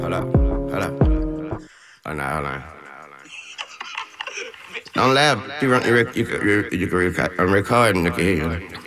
Hold up, hold up. Oh, no, hold on. Don't laugh. You can record, I'm recording, look at here.